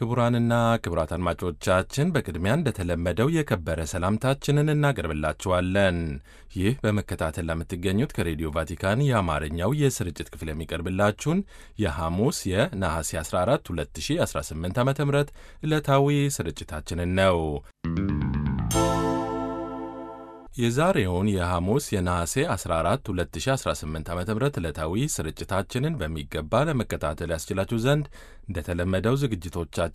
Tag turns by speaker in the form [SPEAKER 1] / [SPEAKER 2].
[SPEAKER 1] ክቡራንና ክቡራት አድማጮቻችን በቅድሚያ እንደተለመደው የከበረ ሰላምታችንን እናቀርብላችኋለን። ይህ በመከታተል ለምትገኙት ከሬዲዮ ቫቲካን የአማርኛው የስርጭት ክፍል የሚቀርብላችሁን የሐሙስ የነሐሴ 14 2018 ዓ.ም ዕለታዊ ስርጭታችንን ነው። የዛሬውን የሐሙስ የነሐሴ 14 2018 ዓ.ም ዕለታዊ ስርጭታችንን በሚገባ ለመከታተል ያስችላችሁ ዘንድ እንደተለመደው ዝግጅቶቻችን